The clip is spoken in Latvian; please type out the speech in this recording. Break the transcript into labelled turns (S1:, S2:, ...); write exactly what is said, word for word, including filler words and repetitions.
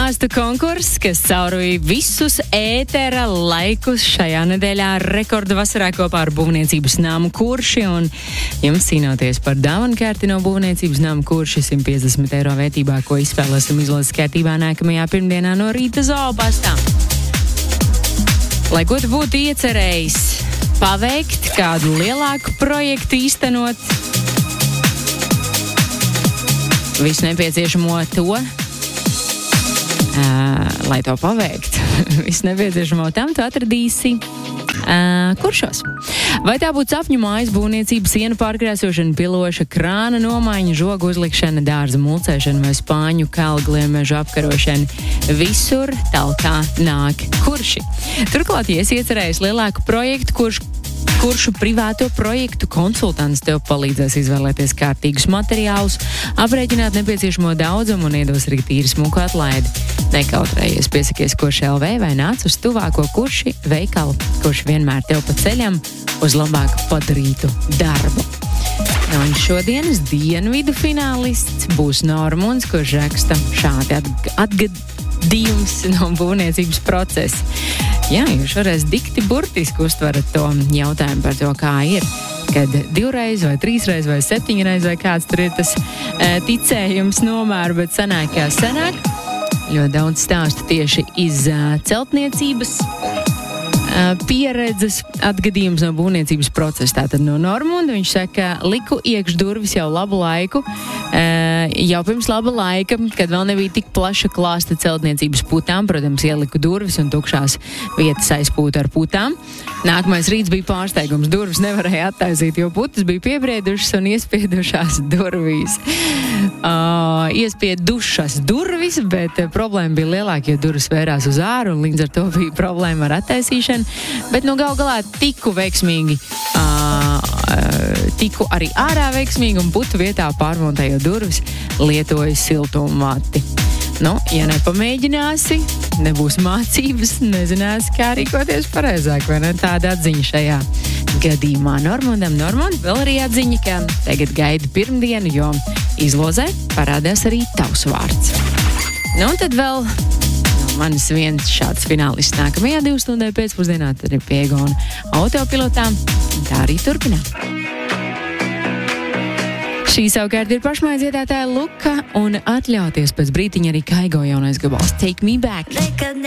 S1: Stāstu konkurss, kas caurvīja visus ētera laikus šajā nedēļā rekorda vasarā kopā ar būvniecības namu Kurši, un jums cīnoties par dāvanu kārti no būvniecības namu Kurši simt piecdesmit eiro vērtībā, ko izspēlēsim izlases kārtībā nākamajā pirmdienā no rīta zoopastā. Lai ko tu būtu iecerējis paveikt, kādu lielāku projektu īstenot, visu nepieciešamo to, Uh, lai to paveikt. Visu nepieciešamo tam tu atradīsi uh, Kuršos. Vai tā būtu sapņu mājas būvniecība, sienu pārkrēsošana, piloša, krāna nomaiņa, žogu uzlikšana, dārza mulcēšana vai spāņu kalgliemežu apkarošana. Visur talkā nāk Kurši. Turklāt, ja esi iecerējis lielāku projektu, kurš Kuršu privāto projektu konsultants tev palīdzēs izvēlēties kārtīgus materiālus, aprēķināt nepieciešamo daudzumu un iedos arī tīri smuku atlaidi. Nekautrējies, piesakies Kurši L V vai nāc uz tuvāko Kurši veikalu, kurš vienmēr tev pa ceļam uz labāk padarītu darbu. Un šodienas dienvidu finālists būs Normunds, kurš raksta šādi atgadījums no būvniecības procesa. Jā, jūs šoreiz dikti burtiski uztverat to jautājumu par to, kā ir, kad divreiz vai trīsreiz vai septiņreiz vai kāds tur ir tas e, ticējums nomēr, bet sanāk kā sanāk. Ļoti daudz stāstu tieši iz uh, celtniecības uh, pieredzes atgadījums no būvniecības procesa. Tātad no Normunda viņš saka, liku iekš durvis jau labu laiku, uh, jau pirms laba laika, kad vēl nebija tik plaša klāsta celtniecības putām. Protams, ieliku durvis un tukšās vietas aizpūtu ar putām. Nākamais rīts bija pārsteigums. Durvis nevarēja attaisīt, jo putas bija piebriedušas un iespiedušās durvīs. Uh, iespiedušas durvis, bet uh, problēma bija lielāka, jo durvis vērās uz āru, un līdz ar to bija problēma ar attaisīšanu. Bet nu gal galā tiku veiksmīgi, uh, uh, tiku arī ārā veiksmīgi, un putu vietā pārmontējot durvis, lietoju siltumvati. Nu, ja nepamēģināsi, nebūs mācības, nezināsi, kā rīkoties pareizāk, vai ne? Tāda atziņa šajā gadījumā Normundam. Normund, vēl arī atziņa, ka tagad gaida pirmdienu, jo izlozē parādās arī tavs vārds. Nu, un tad vēl no manis viens šāds finālists nākamajā divu stundē pēcpusdienā, tad ir pie Egona autopilotām. Tā arī turpinām. Šī savukārt ir pašmāja dziedātāja Luka un atļauties pēc brītiņa arī Kaigo jaunais gabals Take Me Back.